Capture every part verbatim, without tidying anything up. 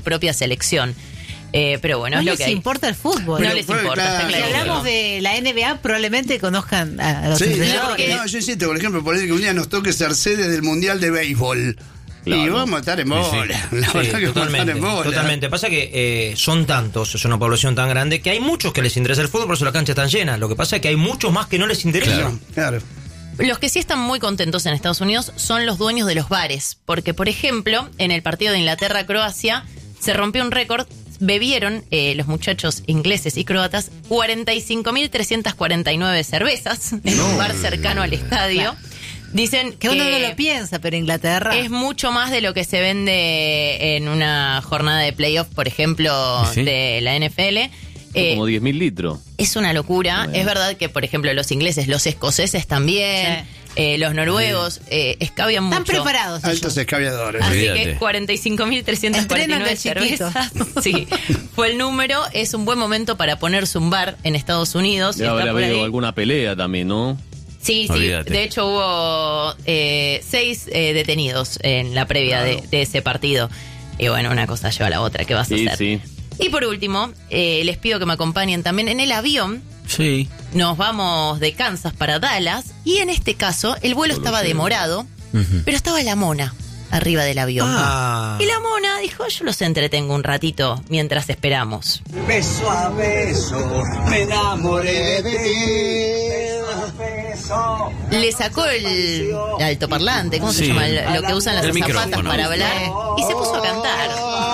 propia selección. Eh, pero bueno, no es lo les que hay. importa el fútbol. No Pero, les bueno, importa. claro, está si claro. hablamos de la N B A, probablemente conozcan a los Sí, entrenadores. no, porque- no, yo insisto, por ejemplo, por que un día nos toque ser sede del Mundial de Béisbol. Claro. Y vamos a estar en bola. Sí, La sí, verdad que vamos a estar totalmente, en bola. totalmente. Pasa que eh, son tantos, es una población tan grande que hay muchos que les interesa el fútbol, por eso la cancha está llena. Lo que pasa es que hay muchos más que no les interesa. Claro, claro. Los que sí están muy contentos en Estados Unidos son los dueños de los bares. Porque, por ejemplo, en el partido de Inglaterra-Croacia se rompió un récord. Bebieron eh, los muchachos ingleses y croatas cuarenta y cinco mil trescientas cuarenta y nueve cervezas en un bar cercano al estadio. Dicen Que uno no lo piensa, pero Inglaterra... es mucho más de lo que se vende en una jornada de playoff, por ejemplo, Sí. de la N F L. Eh, Como diez mil litros. es una locura. Bueno. Es verdad que, por ejemplo, los ingleses, los escoceses también, Sí. eh, los noruegos, eh, escabian Están mucho. preparados. Altos ellos. escabiadores. Así Olvídate. que cuarenta y cinco mil trescientas cuarenta y nueve Entrenan de chiquito. cervezas. Sí, fue el número. Es un buen momento para ponerse un bar en Estados Unidos. Debe Está haber por habido ahí. alguna pelea también, ¿no? Sí, sí. Olvídate. De hecho, hubo eh, seis eh, detenidos en la previa de, de ese partido. Y bueno, una cosa lleva a la otra. ¿Qué vas a Sí, hacer? sí. Y por último, eh, les pido que me acompañen también en el avión. Sí. Nos vamos de Kansas para Dallas. Y en este caso, el vuelo estaba demorado, Ujú. pero estaba la mona arriba del avión. Ah. Y la mona dijo, yo los entretengo un ratito mientras esperamos. Beso a beso, me enamoré de ti. Beso a beso. Le sacó el altoparlante, ¿cómo se Sí. llama? Lo lo que usan las El azafatas micrófono. para hablar. Y se puso a cantar.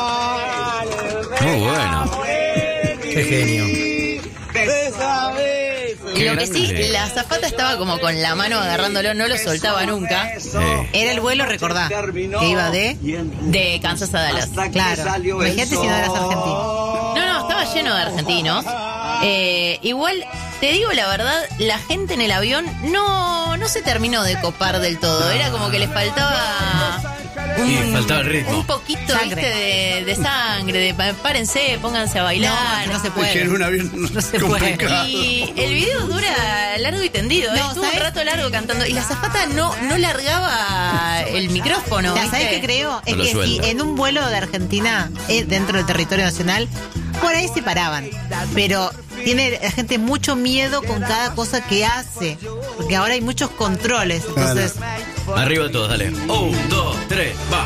Muy bueno. Qué genio. Beso a beso. Qué Lo que sí, grande. la azafata estaba como con la mano agarrándolo, no lo soltaba nunca. Eh. Era el vuelo, recordá, que iba de... De Kansas a Dallas. Hasta que Claro. salió el Imagínate si no eras sol. argentino. No, no, estaba lleno de argentinos. Eh, igual, te digo la verdad, la gente en el avión no, no se terminó de copar del todo. Era como que les faltaba un, Sí, faltaba el ritmo. un poquito, Sangre. ¿viste? De, de sangre, de pa- párense, pónganse a bailar. No, no se Es puede. que en un avión No se complicado. Y el video dura largo y tendido, ¿eh? No, Estuvo un ¿sabes? rato largo cantando. Y la azafata no, no largaba el micrófono. Ya, ¿viste? ¿sabés qué creo? Es No lo que si suelta. en un vuelo de Argentina, eh, dentro del territorio nacional, por ahí se paraban. Pero tiene la gente mucho miedo con cada cosa que hace. Porque ahora hay muchos controles. Entonces, Arriba todos, dale. Un, dos, tres, va.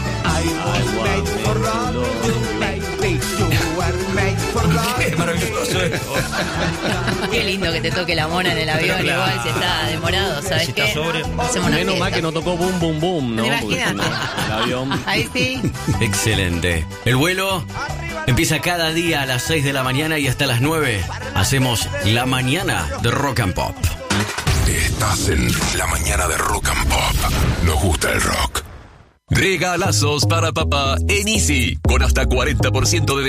Qué maravilloso esto. Qué lindo que te toque la mona en el avión. Claro. Igual si está demorado, ¿sabes Si qué? está sobre. Hacemos una Menos mal fiesta. que no tocó boom, boom, boom, ¿no? Porque si no, Imagínate. el avión... ahí sí. Excelente. El vuelo empieza cada día a las seis de la mañana y hasta las nueve hacemos la mañana de Rock and Pop. Estás en la mañana de Rock and Pop. Nos gusta el rock. Regalazos para papá en Easy, con hasta cuarenta por ciento de